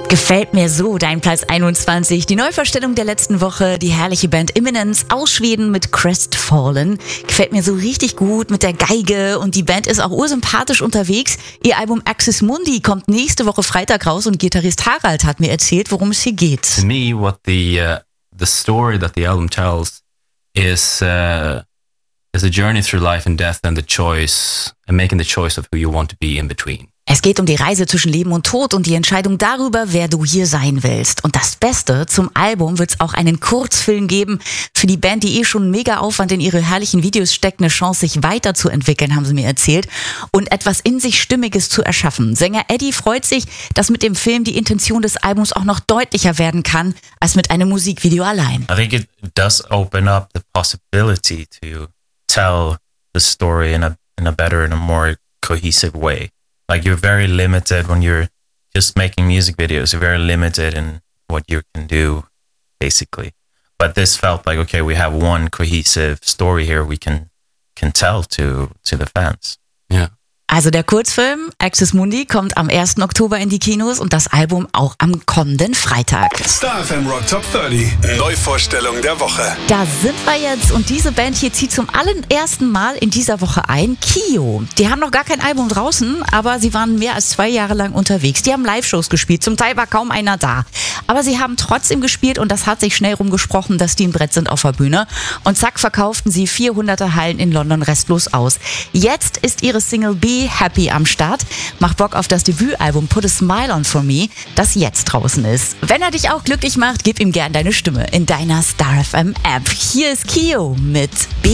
Gefällt mir so, dein Platz 21. Die Neuvorstellung der letzten Woche, die herrliche Band Imminence aus Schweden mit Crestfallen. Gefällt mir so richtig gut mit der Geige und die Band ist auch ursympathisch unterwegs. Ihr Album Axis Mundi kommt nächste Woche Freitag raus und Gitarrist Harald hat mir erzählt, worum es hier geht. To me, what the story that the album tells is a journey through life and death and making the choice of who you want to be in between. Es geht um die Reise zwischen Leben und Tod und die Entscheidung darüber, wer du hier sein willst. Und das Beste, zum Album wird es auch einen Kurzfilm geben. Für die Band, die schon mega Aufwand in ihre herrlichen Videos steckt, eine Chance, sich weiterzuentwickeln, haben sie mir erzählt. Und etwas in sich Stimmiges zu erschaffen. Sänger Eddie freut sich, dass mit dem Film die Intention des Albums auch noch deutlicher werden kann, als mit einem Musikvideo allein. I think it does open up the possibility to tell the story in a better and a more cohesive way. Like, you're very limited when you're just making music videos. You're very limited in what you can do, basically. But this felt like, okay, we have one cohesive story here we can tell to the fans. Yeah. Also der Kurzfilm Axis Mundi kommt am 1. Oktober in die Kinos und das Album auch am kommenden Freitag. Star FM Rock Top 30. Neuvorstellung der Woche. Da sind wir jetzt und diese Band hier zieht zum allerersten Mal in dieser Woche ein. Kio. Die haben noch gar kein Album draußen, aber sie waren mehr als 2 Jahre lang unterwegs. Die haben Live-Shows gespielt, zum Teil war kaum einer da. Aber sie haben trotzdem gespielt und das hat sich schnell rumgesprochen, dass die ein Brett sind auf der Bühne. Und zack, verkauften sie 400er Hallen in London restlos aus. Jetzt ist ihre Single Be Happy am Start. Macht Bock auf das Debütalbum Put a Smile on For Me, das jetzt draußen ist. Wenn er dich auch glücklich macht, gib ihm gern deine Stimme in deiner Star FM App. Hier ist Kio mit Be